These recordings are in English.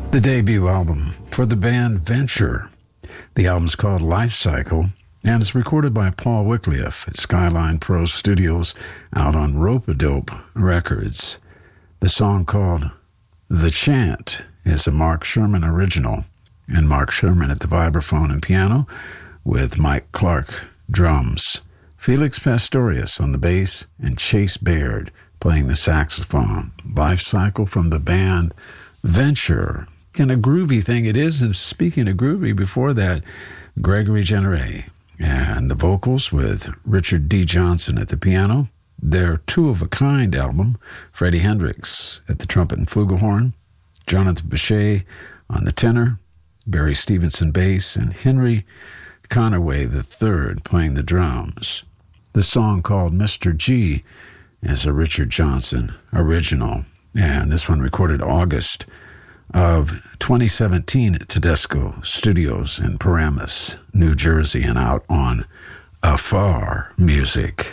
The debut album for the band Venture. The album's called Life Cycle, and it's recorded by Paul Wycliffe at Skyline Pro Studios out on Rope-A-Dope Records. The song called The Chant is a Mark Sherman original, and Mark Sherman at the vibraphone and piano with Mike Clark drums, Felix Pastorius on the bass, and Chase Baird playing the saxophone. Life Cycle from the band Venture. And a groovy thing it is. And speaking of groovy, before that, Gregory Generay and the vocals with Richard D. Johnson at the piano. Their Two of a Kind album, Freddie Hendrix at the trumpet and flugelhorn, Jonathan Bechet on the tenor, Barry Stevenson bass, and Henry Conaway III playing the drums. The song called Mr. G is a Richard Johnson original, and this one recorded August of 2017 at Tedesco Studios in Paramus, New Jersey, and out on Afar Music.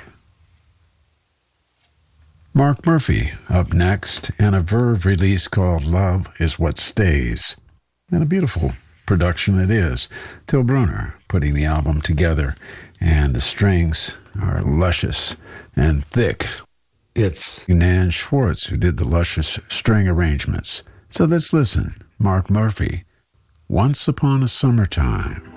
Mark Murphy up next, and a Verve release called Love Is What Stays. And a beautiful production it is. Till Brunner putting the album together, and the strings are luscious and thick. It's Nan Schwartz who did the luscious string arrangements. So let's listen. Mark Murphy, Once Upon a Summertime.